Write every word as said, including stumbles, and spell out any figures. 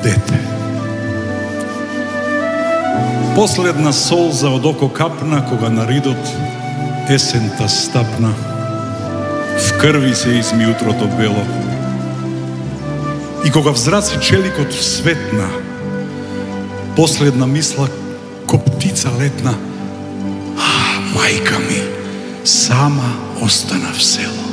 дете. Последна солза од око капна кога на ридот есента стапна. В крви се изми утрото бело. И кога взраси челикот светна, последна мисла ко птица летна, а, мајка ми, сама остана в село.